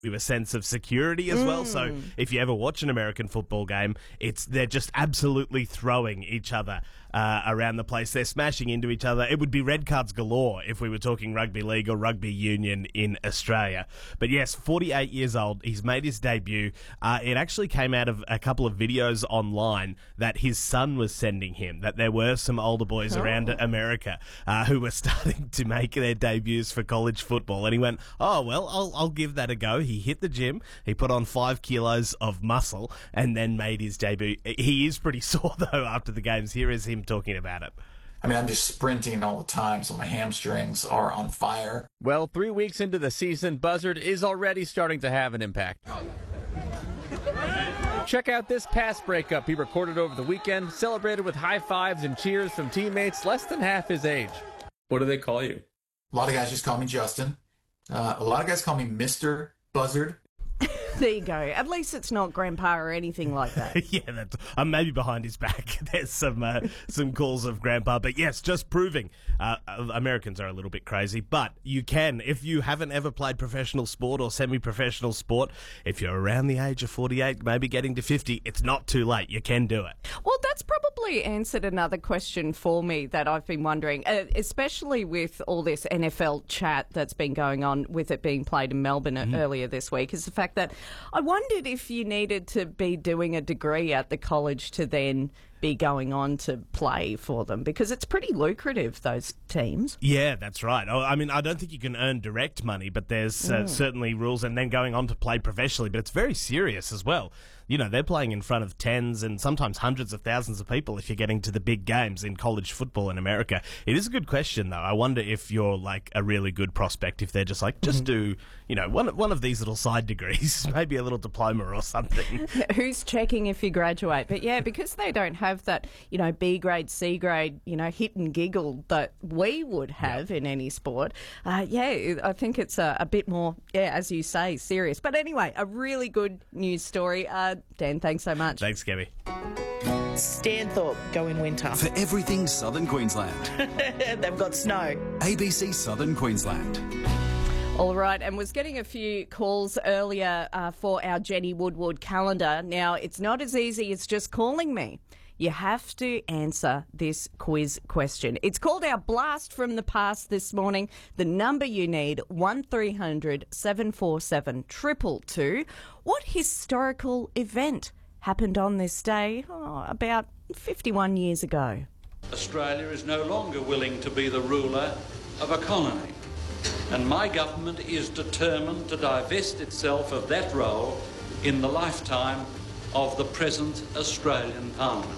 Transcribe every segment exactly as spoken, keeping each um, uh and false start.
you a sense of security as mm. well. So if you ever watch an American football game, it's they're just absolutely throwing each other uh, around the place. They're smashing into each other. It would be red cards galore if we were talking rugby league or rugby union in Australia. But yes, forty-eight years old. He's made his debut. Uh, it actually came out of a couple of videos online that his son was sending him, that there were some older boys oh. around America uh, who were starting to make their debuts for college football. And he went, oh, well, I'll, I'll give that a go. He hit the gym. He put on five kilos of muscle and then made his debut. He is pretty sore, though, after the games. Here is him talking about it. I mean, I'm just sprinting all the time, so my hamstrings are on fire. Well, three weeks into the season, Buzzard is already starting to have an impact. Check out this pass breakup he recorded over the weekend, celebrated with high fives and cheers from teammates less than half his age. What do they call you? A lot of guys just call me Justin. Uh, a lot of guys call me Mister Buzzard. There you go. At least it's not Grandpa or anything like that. yeah, that's, uh, maybe behind his back there's some uh, some calls of Grandpa. But yes, just proving uh, Americans are a little bit crazy. But you can, if you haven't ever played professional sport or semi-professional sport, if you're around the age of forty-eight, maybe getting to fifty, it's not too late. You can do it. Well, that's probably answered another question for me that I've been wondering, uh, especially with all this N F L chat that's been going on with it being played in Melbourne mm. earlier this week, is the fact that I wondered if you needed to be doing a degree at the college to then be going on to play for them, because it's pretty lucrative, those teams. Yeah, that's right. I mean, I don't think you can earn direct money, but there's uh, mm. certainly rules, and then going on to play professionally, but it's very serious as well. You know, they're playing in front of tens and sometimes hundreds of thousands of people if you're getting to the big games in college football in America. It is a good question, though. I wonder if you're like a really good prospect, if they're just like, just do, you know, one, one of these little side degrees, maybe a little diploma or something. Who's checking if you graduate? But yeah, because they don't have that, you know, B grade, C grade, you know, hit and giggle that we would have yep. in any sport. Uh, yeah, I think it's a, a bit more, yeah, as you say, serious. But anyway, a really good news story. Uh, Dan, thanks so much. Thanks, Gabby. Stanthorpe go in winter. For everything Southern Queensland. They've got snow. A B C Southern Queensland. All right, and was getting a few calls earlier uh, for our Jenny Woodward calendar. Now, it's not as easy as just calling me. You have to answer this quiz question. It's called our Blast from the Past this morning. The number you need, one three hundred seven four seven two two two. What historical event happened on this day oh, about fifty-one years ago? Australia is no longer willing to be the ruler of a colony, and my government is determined to divest itself of that role in the lifetime of the present Australian Parliament.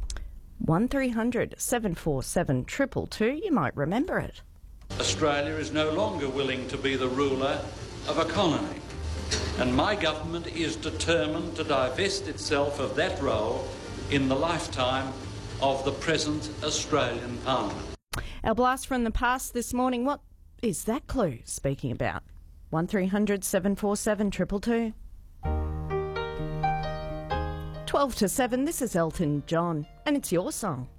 one three hundred seven four seven two two two, you might remember it. Australia is no longer willing to be the ruler of a colony, and my government is determined to divest itself of that role in the lifetime of the present Australian Parliament. Our Blast from the Past this morning, what is that clue speaking about? one three hundred seven four seven two two two. twelve to seven, this is Elton John, and it's your song.